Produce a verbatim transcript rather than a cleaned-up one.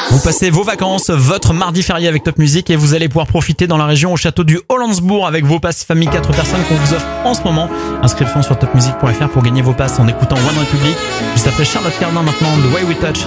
Vous passez vos vacances, votre mardi férié avec Top Music et vous allez pouvoir profiter dans la région au château du Hollandsbourg avec vos passes famille quatre personnes qu'on vous offre en ce moment. Inscription sur top music point f r pour gagner vos passes en écoutant One Republic. Juste après Charlotte Cardin maintenant, The Way We Touch